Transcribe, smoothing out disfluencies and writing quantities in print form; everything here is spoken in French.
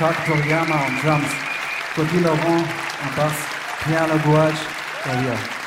Jacques Toriyama en drums, Cody Laurent en basse, Pierre Legouage derrière.